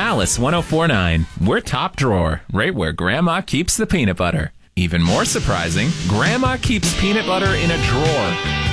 Alice 1049. We're top drawer, right where Grandma keeps the peanut butter. Even more surprising, Grandma keeps peanut butter in a drawer.